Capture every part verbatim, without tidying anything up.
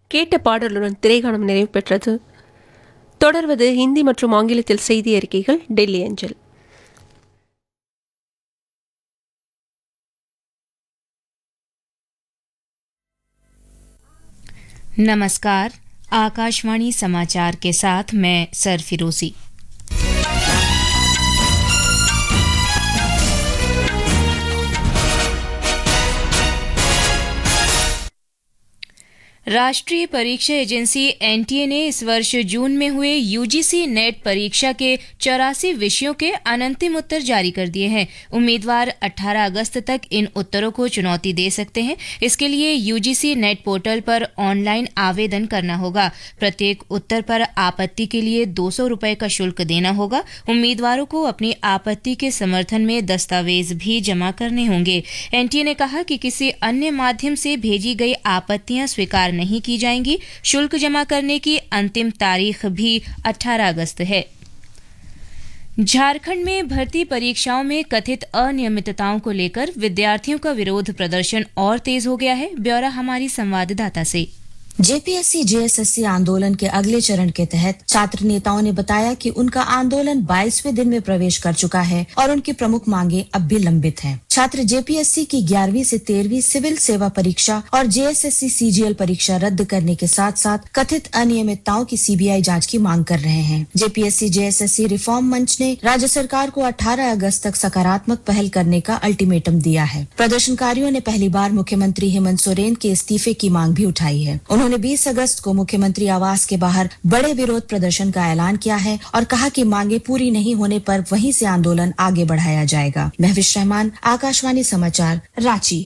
கேட்ட பாடலுடன் திரைக்காணம் நிறைவு பெற்றது. தொடர்வது ஹிந்தி மற்றும் ஆங்கிலத்தில் செய்தி அறிக்கைகள் டெல்லி அஞ்சல். नमस्कार, आकाशवाणी समाचार के साथ मैं सरफिरोजी। राष्ट्रीय परीक्षा एजेंसी एनटीए ने इस वर्ष जून में हुए यूजीसी नेट परीक्षा के चौरासी विषयों के अनंतिम उत्तर जारी कर दिए हैं। उम्मीदवार अठारह अगस्त तक इन उत्तरों को चुनौती दे सकते हैं। इसके लिए यूजीसी नेट पोर्टल पर ऑनलाइन आवेदन करना होगा। प्रत्येक उत्तर पर आपत्ति के लिए दो सौ रुपये का शुल्क देना होगा। उम्मीदवारों को अपनी आपत्ति के समर्थन में दस्तावेज भी जमा करने होंगे। एनटीए ने कहा कि किसी अन्य माध्यम से भेजी गई आपत्तियां स्वीकार नहीं की जाएंगी। शुल्क जमा करने की अंतिम तारीख भी अठारह अगस्त है। झारखंड में भर्ती परीक्षाओं में कथित अनियमितताओं को लेकर विद्यार्थियों का विरोध प्रदर्शन और तेज हो गया है। ब्यौरा हमारी संवाददाता से। जेपीएससी जेएसएससी आंदोलन के अगले चरण के तहत छात्र नेताओं ने बताया कि उनका आंदोलन बाईसवें दिन में प्रवेश कर चुका है और उनकी प्रमुख मांगे अब भी लंबित हैं। छात्र जेपीएससी की ग्यारहवीं से तेरहवीं सिविल सेवा परीक्षा और जेएसएससी सीजीएल परीक्षा रद्द करने के साथ साथ कथित अनियमितताओं की सीबीआई जांच की मांग कर रहे हैं। जेपीएससी जेएसएससी रिफॉर्म मंच ने राज्य सरकार को अठारह अगस्त तक सकारात्मक पहल करने का अल्टीमेटम दिया है। प्रदर्शनकारियों ने पहली बार मुख्यमंत्री हेमंत सोरेन के इस्तीफे की मांग भी उठाई है। उन्होंने बीस अगस्त को मुख्यमंत्री आवास के बाहर बड़े विरोध प्रदर्शन का ऐलान किया है और कहा कि मांगे पूरी नहीं होने पर वहीं से आंदोलन आगे बढ़ाया जाएगा। महविश रहमान, आकाशवाणी समाचार, रांची।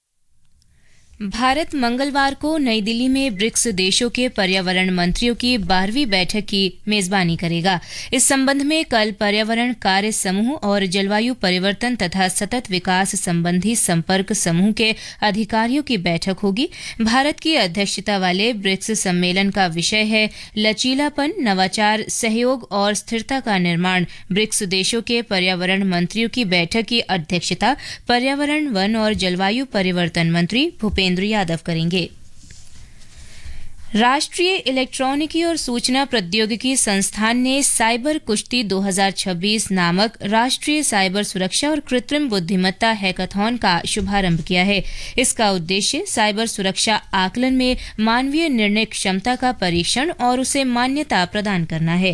भारत मंगलवार को नई दिल्ली में ब्रिक्स देशों के पर्यावरण मंत्रियों की बारहवीं बैठक की मेजबानी करेगा। इस संबंध में कल पर्यावरण कार्य समूह और जलवायु परिवर्तन तथा सतत विकास संबंधी संपर्क समूह के अधिकारियों की बैठक होगी। भारत की अध्यक्षता वाले ब्रिक्स सम्मेलन का विषय है लचीलापन, नवाचार, सहयोग और स्थिरता का निर्माण। ब्रिक्स देशों के पर्यावरण मंत्रियों की बैठक की अध्यक्षता पर्यावरण, वन और जलवायु परिवर्तन मंत्री भूपेंद्र यादव करेंगे। राष्ट्रीय इलेक्ट्रॉनिकी और सूचना प्रौद्योगिकी संस्थान ने साइबर कुश्ती दो हज़ार छब्बीस नामक राष्ट्रीय साइबर सुरक्षा और कृत्रिम बुद्धिमत्ता हैकाथॉन का शुभारंभ किया है। इसका उद्देश्य साइबर सुरक्षा आकलन में मानवीय निर्णय क्षमता का परीक्षण और उसे मान्यता प्रदान करना है।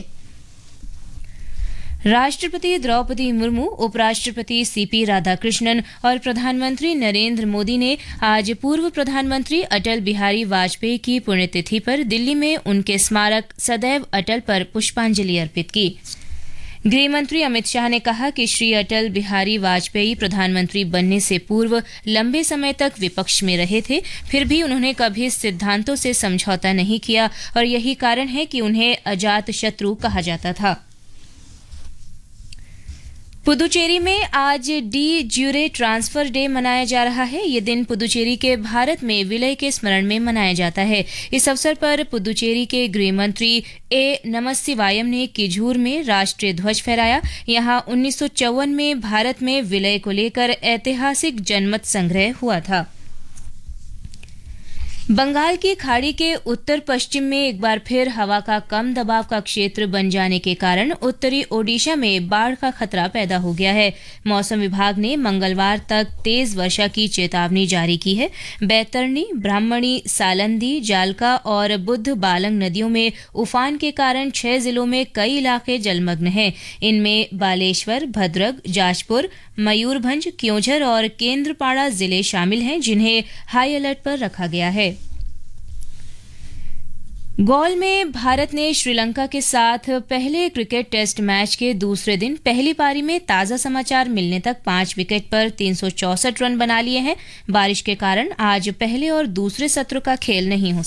राष्ट्रपति द्रौपदी मुर्मू, उपराष्ट्रपति सीपी राधाकृष्णन और प्रधानमंत्री नरेंद्र मोदी ने आज पूर्व प्रधानमंत्री अटल बिहारी वाजपेयी की पुण्यतिथि पर दिल्ली में उनके स्मारक सदैव अटल पर पुष्पांजलि अर्पित की। गृहमंत्री अमित शाह ने कहा कि श्री अटल बिहारी वाजपेयी प्रधानमंत्री बनने से पूर्व लंबे समय तक विपक्ष में रहे थे, फिर भी उन्होंने कभी सिद्धांतों से समझौता नहीं किया और यही कारण है कि उन्हें अजात शत्रु कहा जाता था। पुदुचेरी में आज डी ज्यूरे ट्रांसफर डे मनाया जा रहा है। ये दिन पुदुचेरी के भारत में विलय के स्मरण में मनाया जाता है। इस अवसर पर पुदुचेरी के गृह मंत्री ए नमस्तिवायम ने किझूर में राष्ट्रीय ध्वज फहराया। यहां उन्नीस सौ चौवन में भारत में विलय को लेकर ऐतिहासिक जनमत संग्रह हुआ था। बंगाल की खाड़ी के उत्तर पश्चिम में एक बार फिर हवा का कम दबाव का क्षेत्र बन जाने के कारण उत्तरी ओडिशा में बाढ़ का खतरा पैदा हो गया है। मौसम विभाग ने मंगलवार तक तेज वर्षा की चेतावनी जारी की है। बैतरणी, ब्राह्मणी, सालंदी, जालका और बुद्ध बालंग नदियों में उफान के कारण छह जिलों में कई इलाके जलमग्न हैं। इनमें बालेश्वर, भद्रक, जाजपुर, मयूरभंज, क्योंझर और केंद्रपाड़ा जिले शामिल हैं, जिन्हें हाई अलर्ट पर रखा गया है। गौल में भारत ने श्रीलंका के साथ पहले क्रिकेट टेस्ट मैच के दूसरे दिन पहली पारी में ताजा समाचार मिलने तक पांच विकेट पर तीन सौ चौसठ रन बना लिए हैं। बारिश के कारण आज पहले और दूसरे सत्र का खेल नहीं हो